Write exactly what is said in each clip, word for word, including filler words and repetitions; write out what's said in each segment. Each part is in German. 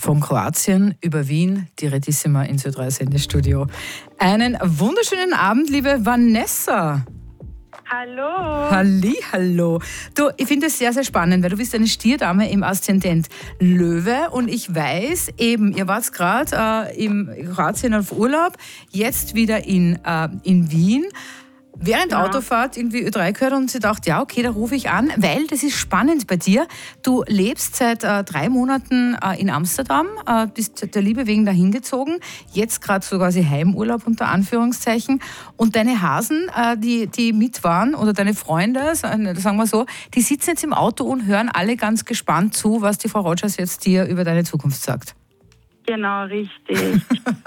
Von Kroatien über Wien, die Redissima ins Ö drei Sendestudio. Einen wunderschönen Abend, liebe Vanessa. Hallo. Halli, hallo. Du, ich finde es sehr, sehr spannend, weil du bist eine Stierdame im Aszendent Löwe und ich weiß eben, ihr wart gerade äh, im Kroatien auf Urlaub, jetzt wieder in, äh, in Wien. Während der Ja. Autofahrt irgendwie Ö drei gehört und sie dachte, ja, okay, da rufe ich an, weil das ist spannend bei dir. Du lebst seit äh, drei Monaten äh, in Amsterdam, äh, bist der Liebe wegen dahin gezogen, jetzt gerade so quasi Heimurlaub unter Anführungszeichen. Und deine Hasen, äh, die, die mit waren, oder deine Freunde, sagen wir so, die sitzen jetzt im Auto und hören alle ganz gespannt zu, was die Frau Rogers jetzt dir über deine Zukunft sagt. Genau, richtig.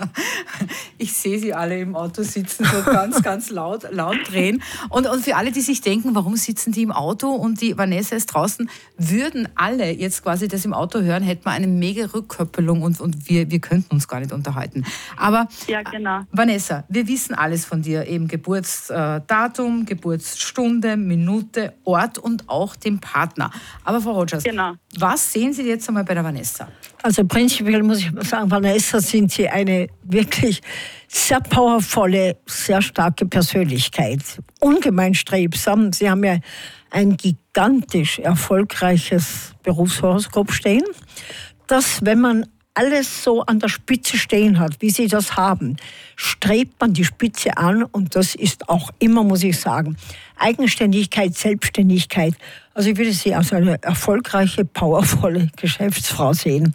Ich sehe sie alle im Auto sitzen, so ganz, ganz laut, laut drehen. Und, und für alle, die sich denken, warum sitzen die im Auto und die Vanessa ist draußen, würden alle jetzt quasi das im Auto hören, hätten wir eine mega Rückkoppelung und, und wir, wir könnten uns gar nicht unterhalten. Aber Ja, genau. Vanessa, wir wissen alles von dir, eben Geburtsdatum, Geburtsstunde, Minute, Ort und auch den Partner. Aber Frau Rogers, Genau. was sehen Sie jetzt einmal bei der Vanessa? Also prinzipiell muss ich sagen, Vanessa, sind Sie eine wirklich sehr powervolle, sehr starke Persönlichkeit. Ungemein strebsam. Sie haben ja ein gigantisch erfolgreiches Berufshoroskop stehen, das, wenn man alles so an der Spitze stehen hat, wie Sie das haben, strebt man die Spitze an und das ist auch immer, muss ich sagen, Eigenständigkeit, Selbstständigkeit. Also ich würde Sie als eine erfolgreiche, powervolle Geschäftsfrau sehen.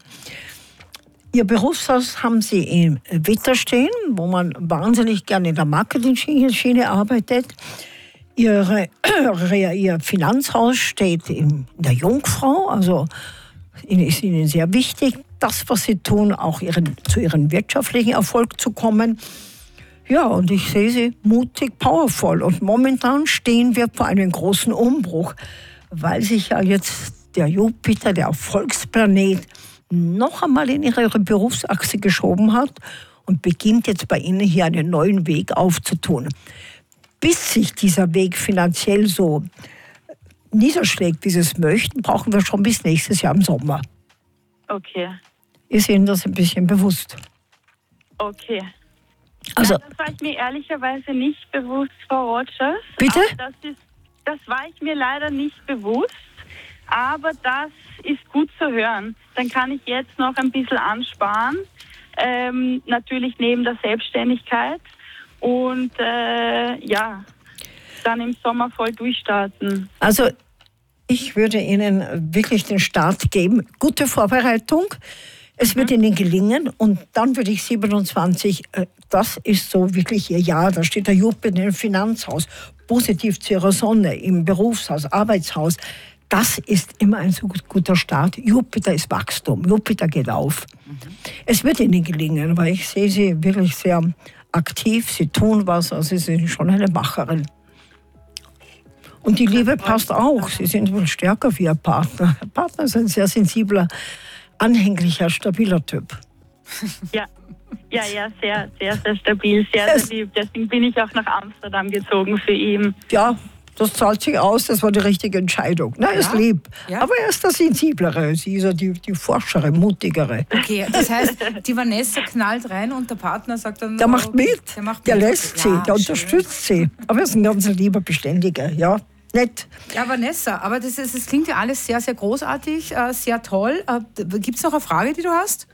Ihr Berufshaus haben Sie in Witter stehen, wo man wahnsinnig gerne in der Marketing-Schiene arbeitet. Ihre, Ihr Finanzhaus steht in der Jungfrau, also ist Ihnen sehr wichtig, das, was Sie tun, auch ihren, zu Ihrem wirtschaftlichen Erfolg zu kommen. Ja, und ich sehe Sie mutig, powervoll. Und momentan stehen wir vor einem großen Umbruch, weil sich ja jetzt der Jupiter, der Erfolgsplanet, noch einmal in Ihre Berufsachse geschoben hat und beginnt jetzt bei Ihnen hier einen neuen Weg aufzutun. Bis sich dieser Weg finanziell so niederschlägt, wie Sie es möchten, brauchen wir schon bis nächstes Jahr im Sommer. Okay. Ist Ihnen das ein bisschen bewusst? Okay. Also, ja, das war ich mir ehrlicherweise nicht bewusst, Frau Rogers. Bitte? Aber Das, ist, das war ich mir leider nicht bewusst. Aber das ist gut zu hören. Dann kann ich jetzt noch ein bisschen ansparen. Ähm, natürlich neben der Selbstständigkeit. Und äh, ja, dann im Sommer voll durchstarten. Also ich würde Ihnen wirklich den Start geben. Gute Vorbereitung. Es wird Ihnen gelingen und dann würde ich siebenundzwanzig, äh, das ist so wirklich Ihr Jahr, da steht der Jupiter im Finanzhaus, positiv zu Ihrer Sonne, im Berufshaus, Arbeitshaus. Das ist immer ein so guter Start. Jupiter ist Wachstum, Jupiter geht auf. Mhm. Es wird Ihnen gelingen, weil ich sehe Sie wirklich sehr aktiv, Sie tun was, also Sie sind schon eine Macherin. Und die Liebe passt auch, Sie sind wohl stärker wie Ihr Partner. Ihr Partner ist ein sehr sensibler, anhänglicher, stabiler Typ. Ja, ja, ja, sehr, sehr, sehr stabil, sehr, sehr lieb. Deswegen bin ich auch nach Amsterdam gezogen für ihn. Ja, das zahlt sich aus, das war die richtige Entscheidung. Na, er ist Ja? lieb, Ja? aber er ist der Sensiblere, sie ist ja die, die Forschere, mutigere. Okay, das heißt, die Vanessa knallt rein und der Partner sagt dann... Der macht okay, mit, der, macht der mit. lässt sie, Ja, der schön. unterstützt sie. Aber er ist ein ganz lieber, beständiger, ja, nett. Ja, Vanessa, aber das, ist, das klingt ja alles sehr, sehr großartig, äh, sehr toll. Äh, Gibt es noch eine Frage, die du hast?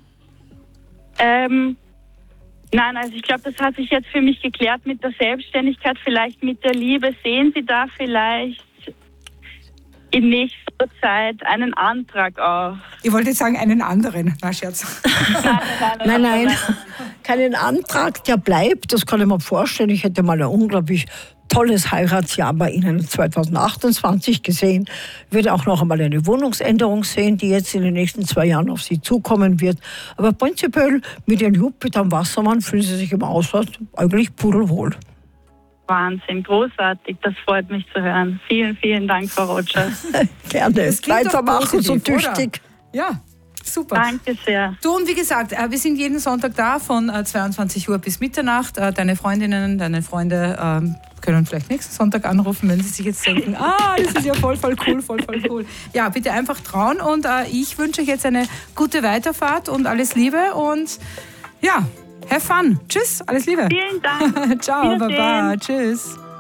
Ähm, nein, also ich glaube, das hat sich jetzt für mich geklärt mit der Selbstständigkeit, vielleicht mit der Liebe. Sehen Sie da vielleicht in nächster Zeit einen Antrag auf? Ich wollte jetzt sagen, einen anderen. Na, Scherz. Nein, Nein, nein, keinen Antrag, der bleibt, das kann ich mir vorstellen. Ich hätte mal ein unglaublich tolles Heiratsjahr bei Ihnen zweitausendachtundzwanzig gesehen. Ich würde auch noch einmal eine Wohnungsänderung sehen, die jetzt in den nächsten zwei Jahren auf Sie zukommen wird. Aber prinzipiell mit Ihrem Jupiter am Wassermann fühlen Sie sich im Ausland eigentlich pudelwohl. Wahnsinn, großartig, das freut mich zu hören. Vielen, vielen Dank, Frau Rogers. Gerne, Das klingt doch weitermachen, so positiv, tüchtig. oder? Ja. Super. Danke sehr. Du, und wie gesagt, wir sind jeden Sonntag da von zweiundzwanzig Uhr bis Mitternacht. Deine Freundinnen, deine Freunde ähm, können vielleicht nächsten Sonntag anrufen, wenn sie sich jetzt denken, ah, das ist ja voll, voll cool, voll, voll cool. Ja, bitte einfach trauen und äh, ich wünsche euch jetzt eine gute Weiterfahrt und alles Liebe und ja, have fun. Tschüss, alles Liebe. Vielen Dank. Ciao, Baba. Tschüss.